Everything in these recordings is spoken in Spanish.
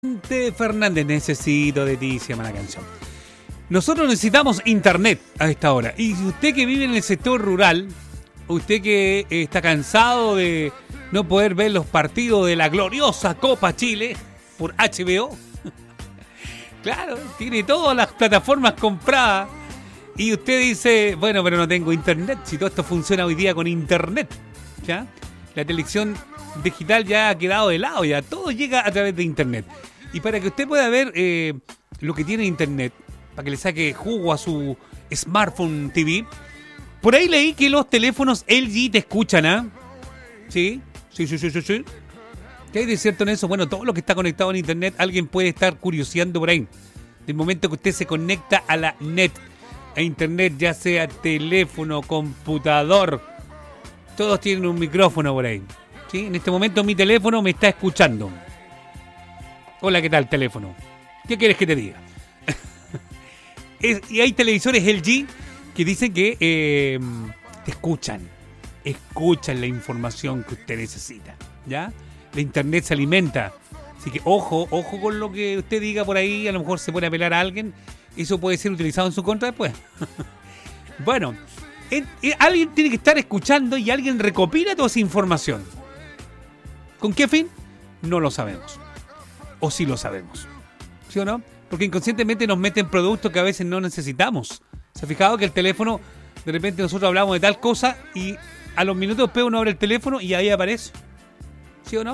Fernández, necesito de ti, se llama la canción. Nosotros necesitamos internet a esta hora. Y usted que vive en el sector rural, usted que está cansado de no poder ver los partidos de la gloriosa Copa Chile por HBO, claro, tiene todas las plataformas compradas. Y usted dice, bueno, pero no tengo internet. Si todo esto funciona hoy día con internet, ¿ya? La televisión digital ya ha quedado de lado, ya todo llega a través de internet. Y para que usted pueda ver lo que tiene internet, para que le saque jugo a su smartphone TV, por ahí leí que los teléfonos LG te escuchan, ¿ah? ¿Sí? Sí. ¿Qué hay de cierto en eso? Bueno, todo lo que está conectado en internet, alguien puede estar curioseando por ahí. Del momento que usted se conecta a la net, a internet, ya sea teléfono, computador, todos tienen un micrófono por ahí. ¿Sí? En este momento mi teléfono me está escuchando. Hola, ¿qué tal, teléfono? ¿Qué quieres que te diga? Y hay televisores LG que dicen que te escuchan la información que usted necesita, ¿ya? La internet se alimenta. Así que ojo con lo que usted diga por ahí, a lo mejor se puede apelar a alguien. Eso puede ser utilizado en su contra después. Bueno, alguien tiene que estar escuchando y alguien recopila toda esa información. ¿Con qué fin? No lo sabemos. O sí lo sabemos. ¿Sí o no? Porque inconscientemente nos meten productos que a veces no necesitamos. ¿Se ha fijado que el teléfono, de repente nosotros hablamos de tal cosa y a los minutos después uno abre el teléfono y ahí aparece? ¿Sí o no?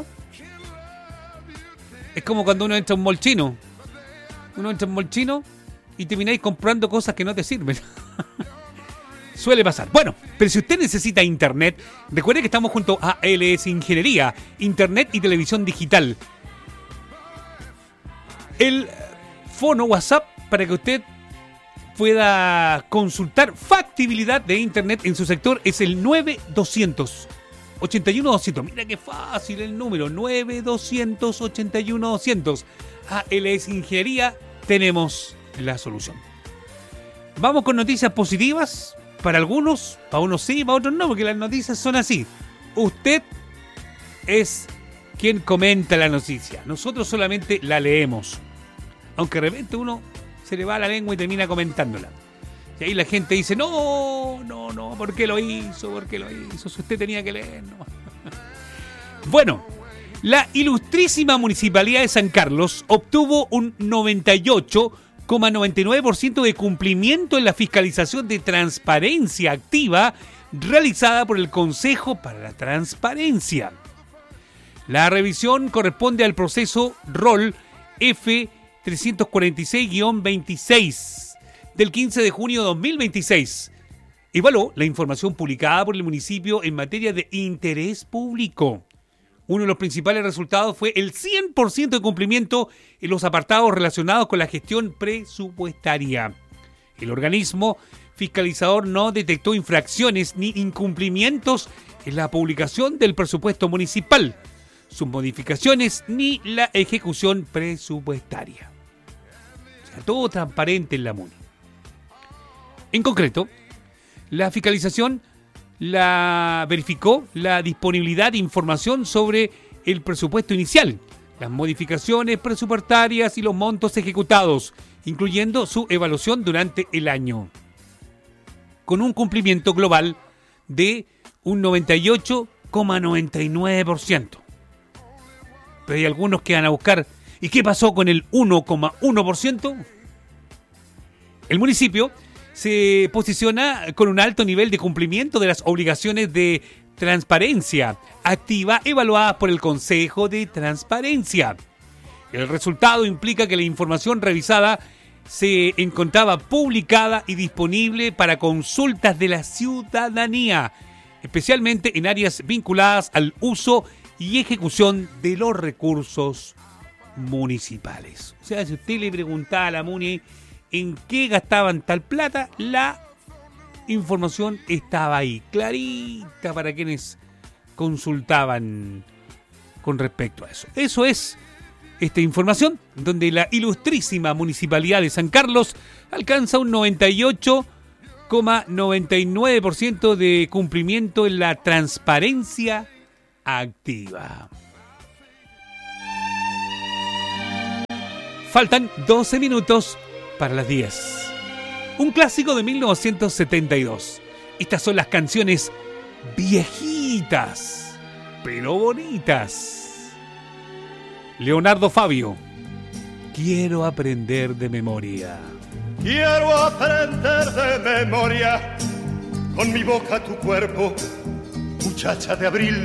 Es como cuando uno entra a un mall chino. Uno entra a un mall chino y termináis comprando cosas que no te sirven. Suele pasar. Bueno, pero si usted necesita internet, recuerde que estamos junto a ALS Ingeniería, Internet y Televisión Digital. El fono WhatsApp para que usted pueda consultar factibilidad de internet en su sector es el 9200 81200. Mira qué fácil el número, 9200 81200. ALS Ingeniería, tenemos la solución. Vamos con noticias positivas. Para algunos, para unos sí, para otros no, porque las noticias son así. Usted es quien comenta la noticia. Nosotros solamente la leemos. Aunque de repente uno se le va la lengua y termina comentándola. Y ahí la gente dice, no, ¿por qué lo hizo? Si usted tenía que leer, no. Bueno, la ilustrísima Municipalidad de San Carlos obtuvo un 98,99% de cumplimiento en la fiscalización de transparencia activa realizada por el Consejo para la Transparencia. La revisión corresponde al proceso ROL F346-26 del 15 de junio de 2026. Evaluó la información publicada por el municipio en materia de interés público. Uno de los principales resultados fue el 100% de cumplimiento en los apartados relacionados con la gestión presupuestaria. El organismo fiscalizador no detectó infracciones ni incumplimientos en la publicación del presupuesto municipal, sus modificaciones ni la ejecución presupuestaria. O sea, todo transparente en la MUNI. En concreto, la fiscalización la verificó la disponibilidad de información sobre el presupuesto inicial, las modificaciones presupuestarias y los montos ejecutados, incluyendo su evaluación durante el año, con un cumplimiento global de un 98,99%. Pero hay algunos que van a buscar, ¿y qué pasó con el 1,1%? El municipio se posiciona con un alto nivel de cumplimiento de las obligaciones de transparencia activa evaluadas por el Consejo de Transparencia. El resultado implica que la información revisada se encontraba publicada y disponible para consultas de la ciudadanía, especialmente en áreas vinculadas al uso y ejecución de los recursos municipales. O sea, si usted le preguntaba a la MUNI en qué gastaban tal plata, la información estaba ahí, clarita para quienes consultaban con respecto a eso. Eso es esta información, donde la ilustrísima Municipalidad de San Carlos alcanza un 98,99% de cumplimiento en la transparencia activa. Faltan 12 minutos para las 10. Un clásico de 1972. Estas son las canciones viejitas, pero bonitas. Leonardo Fabio. Quiero aprender de memoria. Quiero aprender de memoria, con mi boca tu cuerpo, muchacha de abril.